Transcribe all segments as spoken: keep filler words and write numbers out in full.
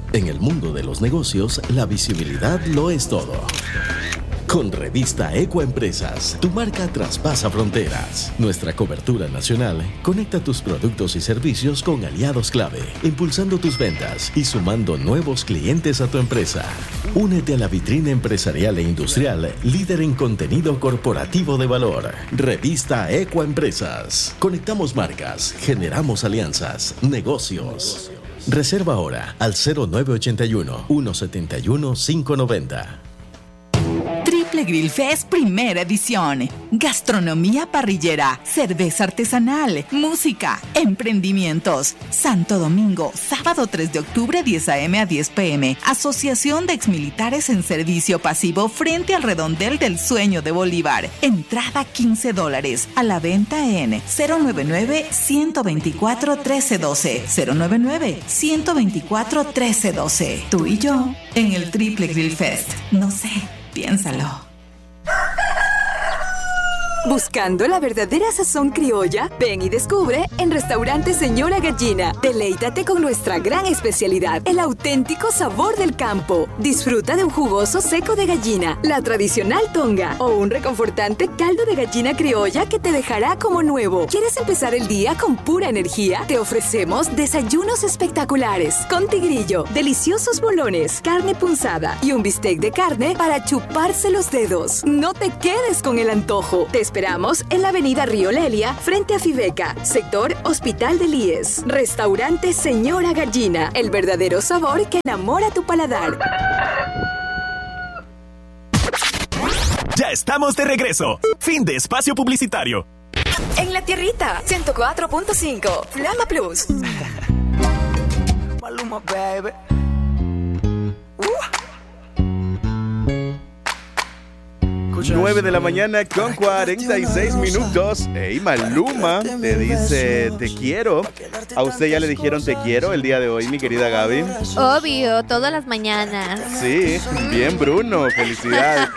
En el mundo de los negocios, la visibilidad lo es todo. Con Revista Ecoempresas, tu marca traspasa fronteras. Nuestra cobertura nacional conecta tus productos y servicios con aliados clave, impulsando tus ventas y sumando nuevos clientes a tu empresa. Únete a la vitrina empresarial e industrial, líder en contenido corporativo de valor. Revista Ecoempresas. Conectamos marcas, generamos alianzas, negocios. Reserva ahora al cero nueve ocho uno, uno siete uno, cinco nueve cero. Triple Grill Fest Primera Edición. Gastronomía parrillera, cerveza artesanal, música, emprendimientos. Santo Domingo, sábado tres de octubre, diez a eme a diez pe eme. Asociación de Exmilitares en Servicio Pasivo frente al Redondel del Sueño de Bolívar. Entrada quince dólares. A la venta en cero nueve nueve, uno dos cuatro, uno tres uno dos. cero nueve nueve, uno dos cuatro, uno tres uno dos. Tú y yo en el Triple Grill Fest. No sé. Piénsalo. Buscando la verdadera sazón criolla, ven y descubre en Restaurante Señora Gallina. Deleítate con nuestra gran especialidad, el auténtico sabor del campo. Disfruta de un jugoso seco de gallina, la tradicional tonga o un reconfortante caldo de gallina criolla que te dejará como nuevo. ¿Quieres empezar el día con pura energía? Te ofrecemos desayunos espectaculares con tigrillo, deliciosos bolones, carne punzada y un bistec de carne para chuparse los dedos. No te quedes con el antojo. Te esperamos en la avenida Río Lelia, frente a Fibeca, sector Hospital del I E S. Restaurante Señora Gallina, el verdadero sabor que enamora tu paladar. Ya estamos de regreso. Fin de espacio publicitario. En La Tierrita, ciento cuatro punto cinco, Flama Plus. Maluma, baby. Uh. nueve de la mañana con cuarenta y seis minutos. Ey, Maluma te dice te quiero. ¿A usted ya le dijeron te quiero el día de hoy, mi querida Gaby? Obvio, todas las mañanas. Sí, bien, Bruno, felicidades.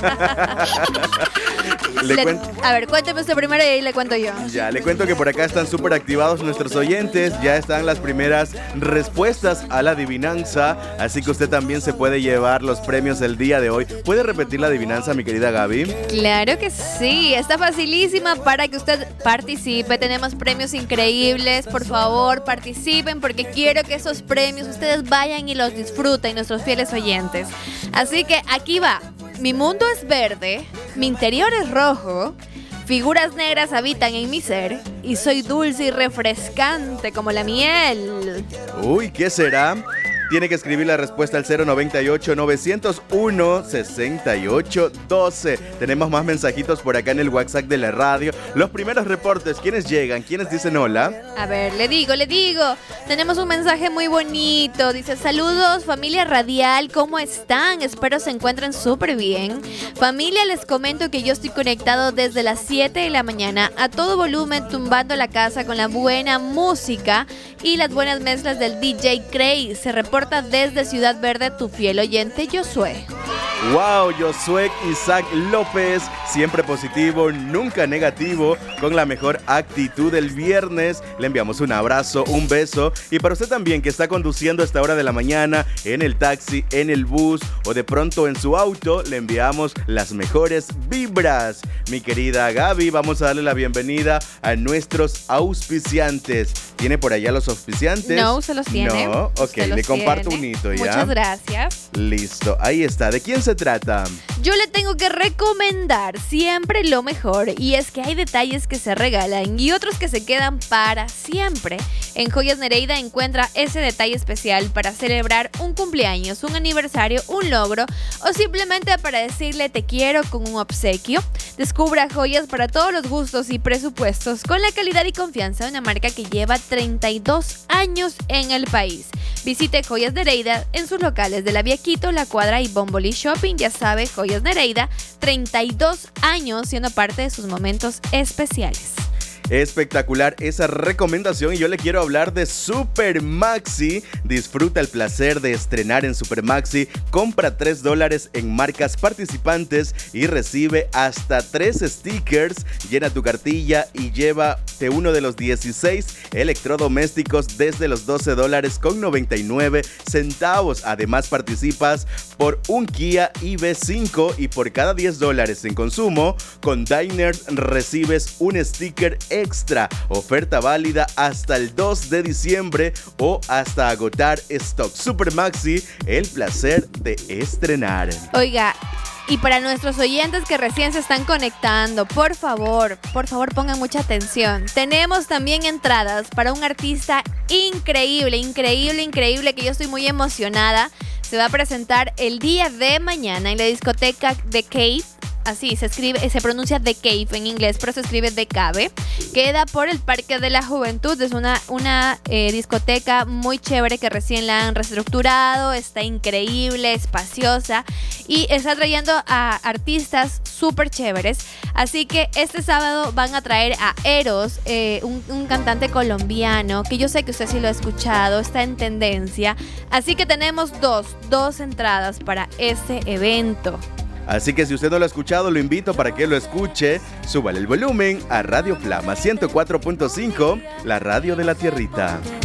le le, cuento, a ver, cuénteme usted primero y ahí le cuento yo. Ya, le cuento que por acá están súper activados nuestros oyentes. Ya están las primeras respuestas a la adivinanza. Así que usted también se puede llevar los premios del día de hoy. ¿Puede repetir la adivinanza, mi querida Gaby? Claro que sí, está facilísima para que usted participe. Tenemos premios increíbles, por favor participen porque quiero que esos premios ustedes vayan y los disfruten, nuestros fieles oyentes. Así que aquí va, mi mundo es verde, mi interior es rojo, figuras negras habitan en mi ser y soy dulce y refrescante como la miel. Uy, ¿qué será? Tiene que escribir la respuesta al cero noventa y ocho, novecientos uno, sesenta y ocho, doce. Tenemos más mensajitos por acá en el WhatsApp de la radio. Los primeros reportes, ¿quiénes llegan? ¿Quiénes dicen hola? A ver, le digo, le digo. Tenemos un mensaje muy bonito. Dice, saludos, familia radial, ¿cómo están? Espero se encuentren súper bien. Familia, les comento que yo estoy conectado desde las siete de la mañana a todo volumen, tumbando la casa con la buena música y las buenas mezclas del D J Cray. Se reporta desde Ciudad Verde tu fiel oyente Josué. Wow, Josué Isaac López, siempre positivo, nunca negativo, con la mejor actitud del viernes. Le enviamos un abrazo, un beso. Y para usted también que está conduciendo a esta hora de la mañana, en el taxi, en el bus o de pronto en su auto, le enviamos las mejores vibras. Mi querida Gaby, vamos a darle la bienvenida a nuestros auspiciantes. ¿Tiene por allá los auspiciantes? No, se los tiene. No, ok, se le los comparto tiene. un hito ya. Muchas gracias. Listo, ahí está. ¿De quién se trata? Yo le tengo que recomendar siempre lo mejor, y es que hay detalles que se regalan y otros que se quedan para siempre. En Joyas Nereida encuentra ese detalle especial para celebrar un cumpleaños, un aniversario, un logro o simplemente para decirle te quiero con un obsequio. Descubra joyas para todos los gustos y presupuestos con la calidad y confianza de una marca que lleva treinta y dos años en el país. Visite Joyas Nereida en sus locales de La Vía Quito, La Cuadra y Bomboli Shopping. Ya sabe, Joyas Nereida, treinta y dos años siendo parte de sus momentos especiales. Espectacular esa recomendación y yo le quiero hablar de Super Maxi. Disfruta el placer de estrenar en Super Maxi. Compra tres dólares en marcas participantes y recibe hasta tres stickers. Llena tu cartilla y lleva de uno de los dieciséis electrodomésticos desde los doce dólares con noventa y nueve centavos. Además participas por un Kia I V cinco y por cada diez dólares en consumo con Diners recibes un sticker extra. Oferta válida hasta el dos de diciembre o hasta agotar stock. Supermaxi, el placer de estrenar. Oiga, y para nuestros oyentes que recién se están conectando, por favor, por favor pongan mucha atención. Tenemos también entradas para un artista increíble, increíble, increíble, que yo estoy muy emocionada. Se va a presentar el día de mañana en la discoteca The Cave. Así se escribe, se pronuncia The Cave en inglés, pero se escribe The Cave. Queda por el Parque de la Juventud. Es una, una eh, discoteca muy chévere que recién la han reestructurado. Está increíble, espaciosa y está trayendo a artistas súper chéveres. Así que este sábado van a traer a Eros, eh, un, un cantante colombiano que yo sé que usted sí lo ha escuchado, está en tendencia. Así que tenemos dos, dos entradas para este evento. Así que si usted no lo ha escuchado, lo invito para que lo escuche. Súbale el volumen a Radio Flama ciento cuatro punto cinco, la radio de la tierrita.